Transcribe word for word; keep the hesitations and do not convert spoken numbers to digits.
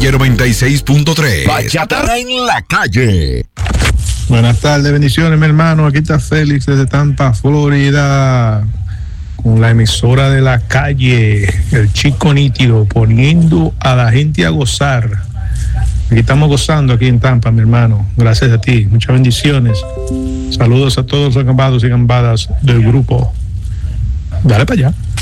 Calle noventa y seis punto tres. Bachata en la calle. Buenas tardes, bendiciones, mi hermano. Aquí está Félix desde Tampa, Florida, con la emisora de la calle, el chico nítido, poniendo a la gente a gozar. Aquí estamos gozando aquí en Tampa, mi hermano. Gracias a ti. Muchas bendiciones. Saludos a todos los gambados y gambadas del grupo. Dale para allá.